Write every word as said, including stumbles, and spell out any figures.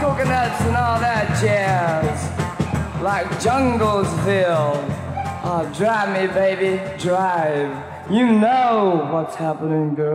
coconuts and all that jazz, like Junglesville. Oh, drive me, baby, drive. You know what's happening, girl.